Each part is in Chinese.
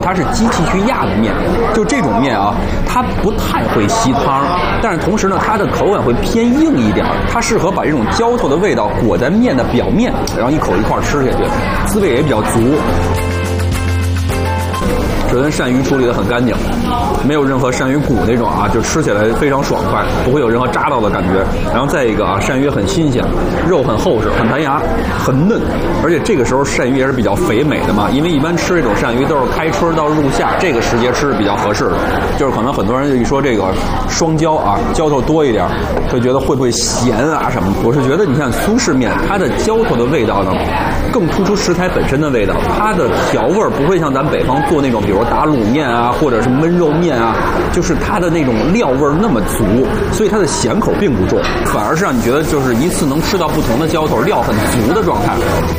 它是机器去压的面，就这种面啊，它不太会吸汤，但是同时呢，它的口感会偏硬一点，它适合把这种浇头的味道裹在面的表面，然后一口一块吃下去，滋味也比较足。首先鳝鱼处理得很干净，没有任何鳝鱼骨那种啊，就吃起来非常爽快，不会有任何扎到的感觉。然后再一个啊，鳝鱼很新鲜，肉很厚实，很弹牙，很嫩。而且这个时候鳝鱼也是比较肥美的嘛，因为一般吃这种鳝鱼都是开春到入夏这个时节吃是比较合适的。就是可能很多人就一说这个双椒啊，浇头多一点，会觉得会不会咸啊什么的。我是觉得你看苏式面，它的浇头的味道呢，更突出食材本身的味道，它的调味不会像咱北方做那种，比如打卤面啊，或者是焖肉面啊，就是它的那种料味那么足，所以它的咸口并不重，反而是让你觉得就是一次能吃到不同的浇头，料很足的状态。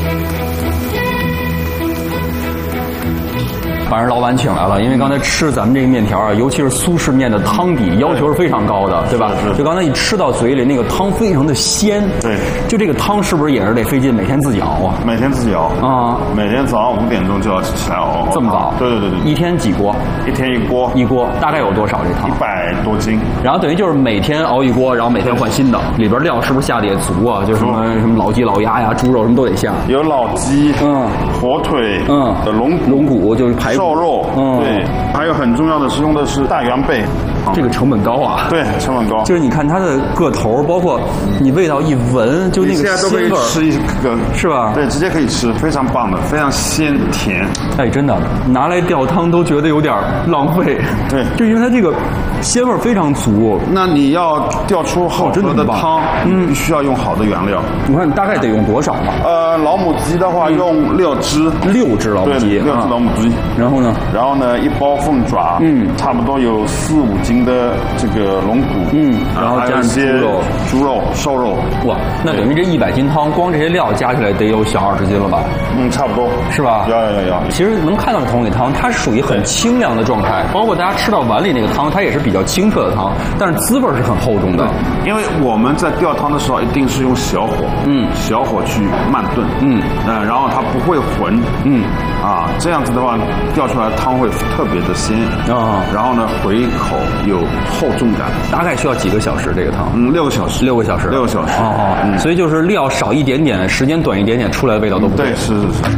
把人老板请来了，因为刚才吃咱们这个面条啊，尤其是苏式面的汤底要求是非常高的，对吧？就刚才一吃到嘴里，那个汤非常的鲜。 对， 就这个汤是不是也是得费劲，每天自己熬啊？ 每天自己熬啊，每天早上5点钟就要起来熬。 这么早？ 对。 一天几锅？ 一天一锅。 一锅大概有多少这汤 ？100多斤。 然后等于就是每天熬一锅，然后每天换新的，里边料是不是下的也足啊？就什么老鸡、老鸭呀、猪肉什么都得下。 有老鸡，火腿，的龙骨就是排骨。 瘦肉，对，还有很重要的是用的是大圆贝， 这个成本高啊。 对，成本高。 就是你看它的个头，包括你味道一闻，就那个现在都可以吃一个， 是吧？ 对，直接可以吃，非常棒的，非常鲜甜。 哎，真的拿来吊汤都觉得有点浪费。 对， 就因为它这个鲜味非常足。 那你要吊出好喝的汤，必须要用好的原料。 你看大概得用多少嘛？ 老母鸡的话用6只老母鸡， 6只老母鸡。然后呢，1包凤爪，差不多有4、5斤的这个龙骨， 然后加上猪肉、瘦肉。 哇，那等于这100斤汤，光这些料加起来得有小20斤了吧？ 差不多， 是吧？ 要。 其实能看到的同里汤，它是属于很清凉的状态，包括大家吃到碗里那个汤，它也是比较清澈的汤，但是滋味是很厚重的。 因为我们在吊汤的时候一定是用小火，小火去慢炖，然后它不会浑，这样子的话吊出来的汤会特别的鲜啊，然后呢回口有厚重感。 大概需要几个小时这个汤 ？6个小时。 6个小时。所以就是料少一点点，时间短一点点，出来的味道都不对。 对，是。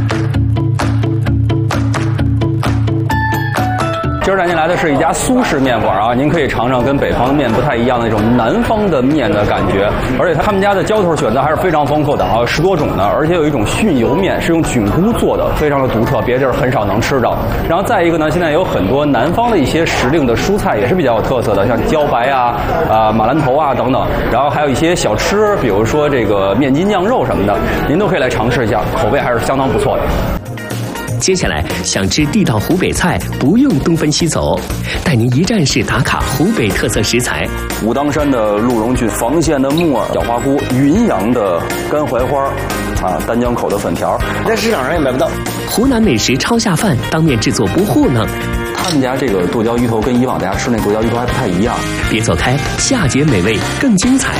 今儿带您来的是一家苏式面馆啊，您可以尝尝跟北方的面不太一样的那种南方的面的感觉，而且他们家的浇头选择还是非常丰富的啊，10多种的，而且有一种熏油面是用菌菇做的，非常的独特，别地儿很少能吃到。然后再一个呢，现在有很多南方的一些时令的蔬菜也是比较有特色的，像茭白啊、马兰头啊等等，然后还有一些小吃，比如说这个面筋酱肉什么的，您都可以来尝试一下，口味还是相当不错的。 接下来想吃地道湖北菜，不用东奔西走，带您一站式打卡湖北特色食材： 武当山的鹿茸菌、房县的木耳、小花菇、云阳的干槐花，丹江口的粉条， 在市场上也买不到。 湖南美食超下饭，当面制作不糊弄。 他们家这个剁椒鱼头跟以往大家吃那剁椒鱼头还不太一样。 别走开，下节美味更精彩。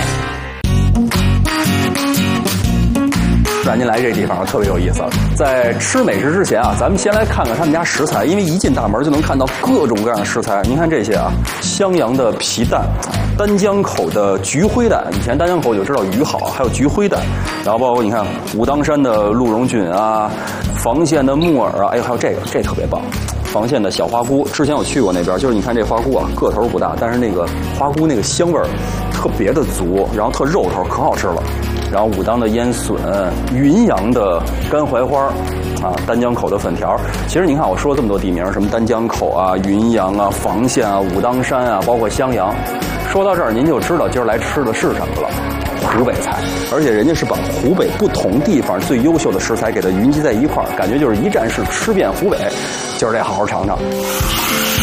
带您来这地方特别有意思。在吃美食之前啊，咱们先来看看他们家食材，因为一进大门就能看到各种各样的食材。您看这些啊，襄阳的皮蛋，丹江口的菊灰蛋，以前丹江口就知道鱼好，还有菊灰蛋，然后包括你看武当山的鹿茸菌啊，房县的木耳啊，还有这特别棒。房县的小花菇，之前我去过那边，就是你看这花菇啊，个头不大，但是那个花菇那个香味儿特别的足，然后特肉头，可好吃了。然后武当的烟笋，云阳的干槐花，丹江口的粉条。其实您看我说了这么多地名，什么丹江口啊、云阳啊、房县啊、武当山啊，包括襄阳。说到这儿，您就知道今儿来吃的是什么了。湖北菜，而且人家是把湖北不同地方最优秀的食材给它云集在一块儿，感觉就是一站式吃遍湖北。今儿得好好尝尝。